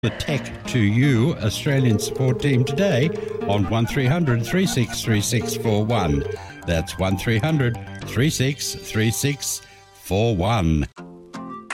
The Tech to You Australian support team today on 1300 363641. That's 1300 363641.